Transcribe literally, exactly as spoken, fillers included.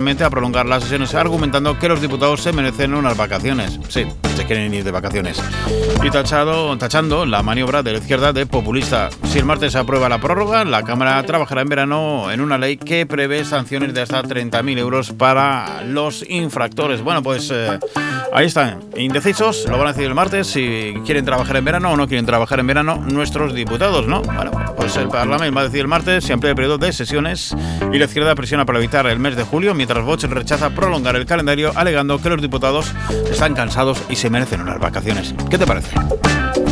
finalmente a prolongar las sesiones argumentando que los diputados se merecen unas vacaciones. Sí, se quieren ir de vacaciones. Y tachado, tachando la maniobra de la izquierda de populista. Si el martes se aprueba la prórroga, la Cámara trabajará en verano en una ley que prevé sanciones de hasta treinta mil euros para los infractores. Bueno, pues eh, ahí están, indecisos, lo van a decidir el martes si quieren trabajar en verano o no quieren trabajar en verano nuestros diputados, ¿no? Bueno, pues el Parlamento va a decidir el martes si amplía el periodo de sesiones y la izquierda presiona para evitar el mes de julio, mientras Vox rechaza prolongar el calendario alegando que los diputados están cansados y se merecen unas vacaciones. ¿Qué te parece?